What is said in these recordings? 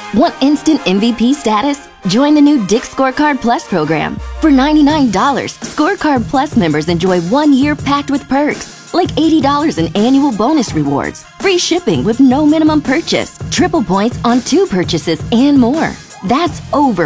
Want instant MVP status? Join the new Dick's Scorecard Plus program. For $99, Scorecard Plus members enjoy 1 year packed with perks, like $80 in annual bonus rewards, free shipping with no minimum purchase, triple points on 2 purchases, and more. That's over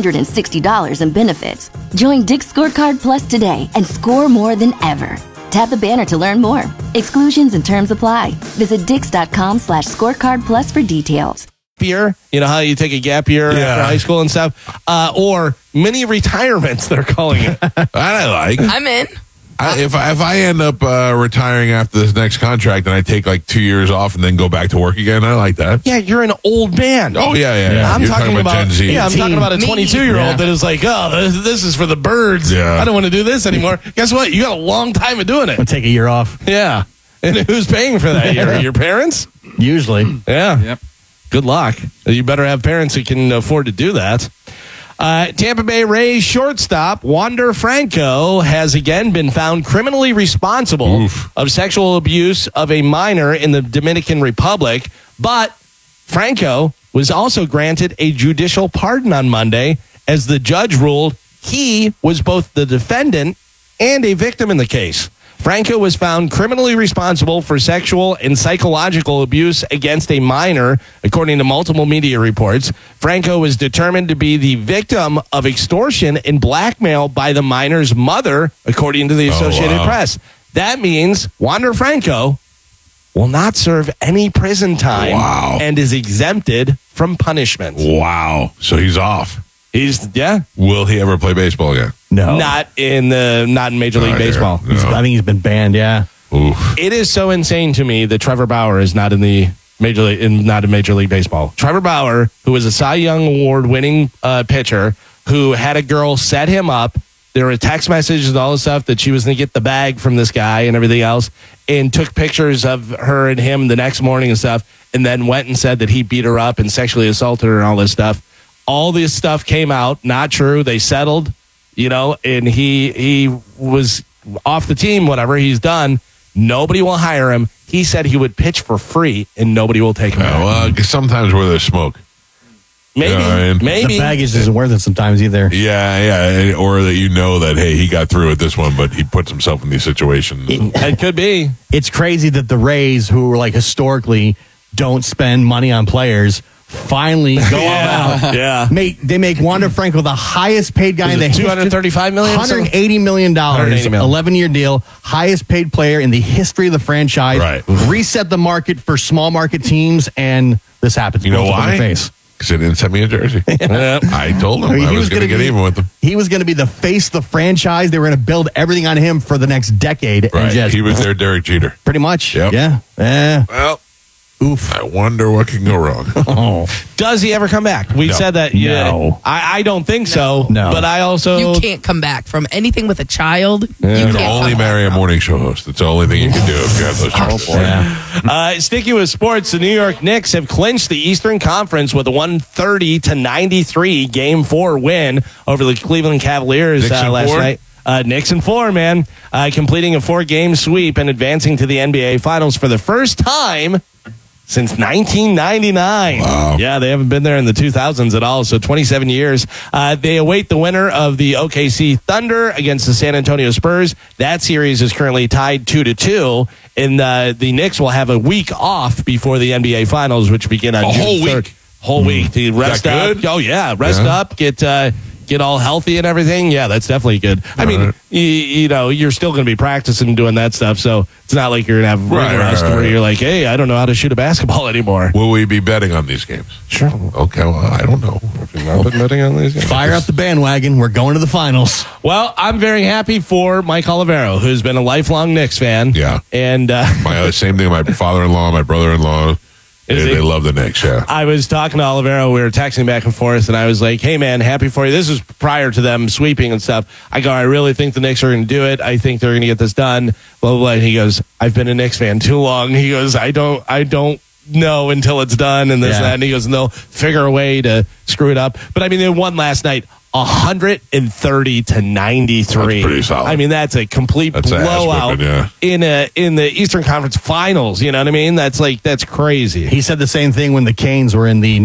$160 in benefits. Join Dick's Scorecard Plus today and score more than ever. Tap the banner to learn more. Exclusions and terms apply. Visit dix.com/scorecard plus for details. Year, you know how you take a gap year after high school and stuff, or mini retirements, they're calling it. I like. I'm in. If I end up retiring after this next contract and I take like 2 years off and then go back to work again, I like that. Yeah, you're an old man. Oh yeah. I'm You're talking about Gen Z. Yeah, I'm talking about a 22-year-old that is like, oh, this is for the birds. Yeah. I don't want to do this anymore. Guess what? You got a long time of doing it. I'll take a year off. Yeah. And who's paying for that year? Your parents? Usually. Yeah. Yep. Good luck. You better have parents who can afford to do that. Tampa Bay Rays shortstop Wander Franco has again been found criminally responsible of sexual abuse of a minor in the Dominican Republic. But Franco was also granted a judicial pardon on Monday as the judge ruled he was both the defendant and a victim in the case. Franco was found criminally responsible for sexual and psychological abuse against a minor, according to multiple media reports. Franco was determined to be the victim of extortion and blackmail by the minor's mother, according to the Associated Press. That means Wander Franco will not serve any prison time and is exempted from punishment. Wow. So he's off. Yeah. Will he ever play baseball again? No. Not in Major League Baseball. No. I think he's been banned, yeah. Oof. It is so insane to me that Trevor Bauer is not in the not in Major League Baseball. Trevor Bauer, who was a Cy Young Award winning pitcher, who had a girl set him up. There were text messages and all this stuff that she was going to get the bag from this guy and everything else, and took pictures of her and him the next morning and stuff, and then went and said that he beat her up and sexually assaulted her and all this stuff. All this stuff came out, not true. They settled, and he was off the team, whatever. He's done. Nobody will hire him. He said he would pitch for free, and nobody will take him back. Well, sometimes where there's smoke. Maybe, You know what I mean? maybe. The baggage isn't worth it sometimes either. Yeah. Or that that, hey, he got through with this one, but he puts himself in these situations. It could be. It's crazy that the Rays, who were like historically don't spend money on players, finally go all out. Yeah. They make Wander Franco the highest paid guy in the history. $235 million? $180 million. $180 million. 11-year deal. Highest paid player in the history of the franchise. Right. Reset the market for small market teams, and this happens. You know Blows up in why? their face. Because they didn't send me a jersey. I told him I was going to get even with them. He was going to be the face of the franchise. They were going to build everything on him for the next decade. Right. And just, He was their Derek Jeter. pretty much. Yep. Yeah. Well, Oof. I wonder what can go wrong. Oh. Does he ever come back? We said that. No. I don't think so. No. But I also... You can't come back from anything with a child. You You can't can only come marry a morning show host. That's the only thing you can do if you have those children. Sticking with sports, the New York Knicks have clinched the Eastern Conference with a 130-93 Game 4 win over the Cleveland Cavaliers Knicks in last 4? night. Knicks in 4, man. Completing a 4-game sweep and advancing to the NBA Finals for the first time since 1999. Wow. Yeah, they haven't been there in the 2000s at all, so 27 years. They await the winner of the OKC Thunder against the San Antonio Spurs. That series is currently tied 2-2, and the Knicks will have a week off before the NBA Finals, which begin on June whole 3rd. week? Whole week. To rest that up. good? Oh, yeah. Rest up, get all healthy and everything. Yeah, that's definitely good. I mean, you're still going to be practicing doing that stuff, so it's not like you're going to have ring rust where you're like, hey, I don't know how to shoot a basketball anymore. Will we be betting on these games? Sure. Okay, well, I don't know. If you've not been betting on these games. Fire up the bandwagon. We're going to the finals. Well, I'm very happy for Mike Olivero, who's been a lifelong Knicks fan. Yeah. And Same thing, my father-in-law, my brother-in-law. They love the Knicks, yeah. I was talking to Olivero. We were texting back and forth, and I was like, hey, man, happy for you. This was prior to them sweeping and stuff. I go, I really think the Knicks are going to do it. I think they're going to get this done. Blah, blah, blah. And he goes, I've been a Knicks fan too long. He goes, I don't know until it's done and this and that. And he goes, and they'll figure a way to screw it up. But, I mean, they won last night 130-93. That's pretty solid. I mean, that's a complete blowout in the Eastern Conference Finals. You know what I mean? That's crazy. He said the same thing when the Canes were in the